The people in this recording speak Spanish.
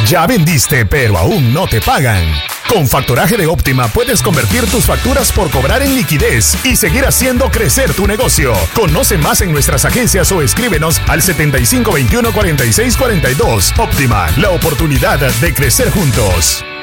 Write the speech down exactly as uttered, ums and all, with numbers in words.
Ya vendiste, pero aún no te pagan. Con Factoraje de Óptima puedes convertir tus facturas por cobrar en liquidez y seguir haciendo crecer tu negocio. Conoce más en nuestras agencias o escríbenos al setenta y cinco veintiuno cuarenta y seis cuarenta y dos. Óptima, la oportunidad de crecer juntos.